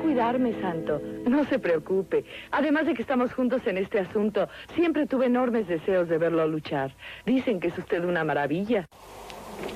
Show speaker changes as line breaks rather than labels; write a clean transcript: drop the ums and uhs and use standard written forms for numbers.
cuidarme, Santo. No se preocupe. Además de que estamos juntos en este asunto, siempre tuve enormes deseos de verlo luchar. Dicen que es usted una maravilla.